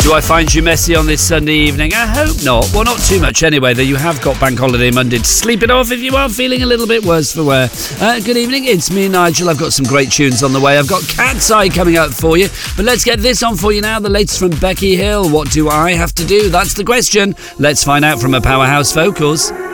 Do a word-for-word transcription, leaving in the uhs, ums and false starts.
Do I find you messy on this Sunday evening? I hope not. Well, not too much anyway, though you have got Bank Holiday Monday to sleep it off if you are feeling a little bit worse for wear. Uh, good evening, it's me, Nigel. I've got some great tunes on the way. I've got Cat's Eye coming up for you. But let's get this on for you now. The latest from Becky Hill. What do I have to do? That's the question. Let's find out from her Powerhouse vocals.